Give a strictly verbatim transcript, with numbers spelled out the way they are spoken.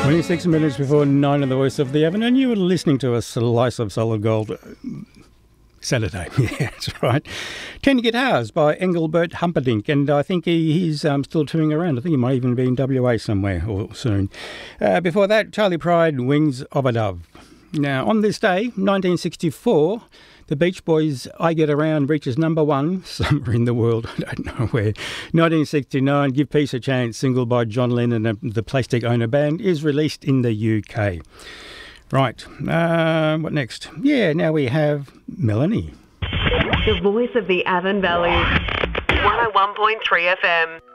twenty-six minutes before nine on the Voice of the Avon, and you were listening to a slice of solid gold. Saturday, yeah, that's right. Ten Guitars by Engelbert Humperdinck, and I think he, he's um, still touring around. I think he might even be in W A somewhere or soon. Uh, before that, Charlie Pride, Wings of a Dove. Now, on this day, nineteen sixty-four, the Beach Boys' I Get Around reaches number one somewhere in the world, I don't know where. nineteen sixty-nine, Give Peace a Chance, single by John Lennon and the Plastic Owner Band, is released in the U K. Right, uh, what next? Yeah, now we have Melanie. The Voice of the Avon Valley, one oh one point three F M.